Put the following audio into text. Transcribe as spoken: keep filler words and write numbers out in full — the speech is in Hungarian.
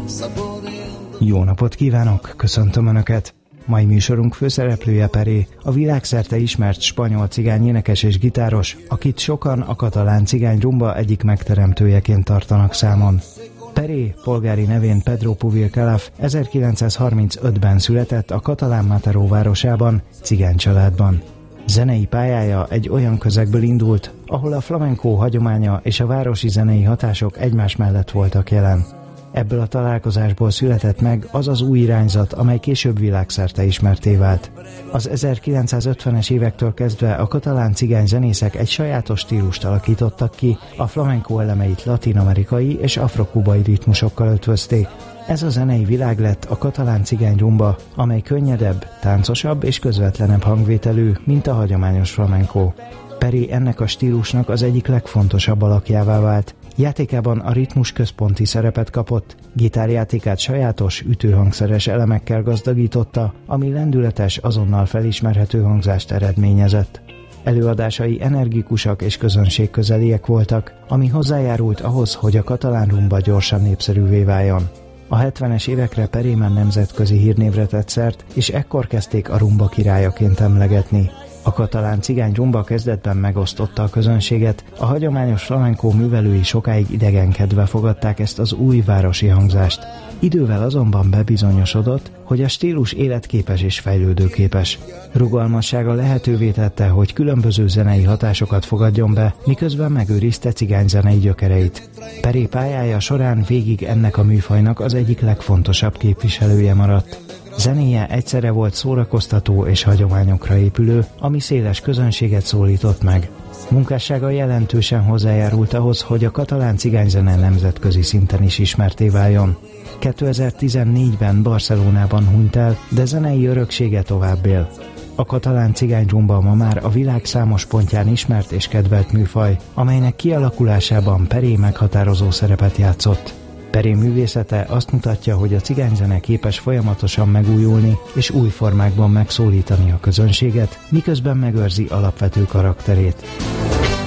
Jó napot kívánok, köszöntöm Önöket! Mai műsorunk főszereplője Peré, a világszerte ismert spanyol cigány énekes és gitáros, akit sokan a katalán cigány rumba egyik megteremtőjeként tartanak számon. Peré, polgári nevén Pedro Pubil Calaf ezerkilencszázharmincötben született a katalán Mataró városában, cigány családban. Zenei pályája egy olyan közegből indult, ahol a flamenco hagyománya és a városi zenei hatások egymás mellett voltak jelen. Ebből a találkozásból született meg az az új irányzat, amely később világszerte ismertté vált. Az ezerkilencszázötvenes évektől kezdve a katalán cigány zenészek egy sajátos stílust alakítottak ki, a flamenco elemeit latin-amerikai és afrokubai ritmusokkal ötvözték. Ez a zenei világ lett a katalán cigány rumba, amely könnyedebb, táncosabb és közvetlenebb hangvételű, mint a hagyományos flamenco. Peré ennek a stílusnak az egyik legfontosabb alakjává vált. Játékában a ritmus központi szerepet kapott, gitárjátékát sajátos, ütőhangszeres elemekkel gazdagította, ami lendületes, azonnal felismerhető hangzást eredményezett. Előadásai energikusak és közönségközeliek voltak, ami hozzájárult ahhoz, hogy a katalán rumba gyorsan népszerűvé váljon. A hetvenes évekre Peré már nemzetközi hírnévre tett szert, és ekkor kezdték a rumba királyaként emlegetni. A katalán cigány rumba kezdetben megosztotta a közönséget, a hagyományos flamenco művelői sokáig idegenkedve fogadták ezt az új városi hangzást. Idővel azonban bebizonyosodott, hogy a stílus életképes és fejlődőképes. Rugalmassága lehetővé tette, hogy különböző zenei hatásokat fogadjon be, miközben megőrizte cigányzenei gyökereit. Peré pályája során végig ennek a műfajnak az egyik legfontosabb képviselője maradt. Zenéje egyszerre volt szórakoztató és hagyományokra épülő, ami széles közönséget szólított meg. Munkássága jelentősen hozzájárult ahhoz, hogy a katalán cigányzene nemzetközi szinten is ismertté váljon. kétezer-tizennégyben Barcelonában hunyt el, de zenei öröksége tovább él. A katalán cigány rumba ma már a világ számos pontján ismert és kedvelt műfaj, amelynek kialakulásában Peré meghatározó szerepet játszott. Peré művészete azt mutatja, hogy a cigányzene képes folyamatosan megújulni és új formákban megszólítani a közönséget, miközben megőrzi alapvető karakterét.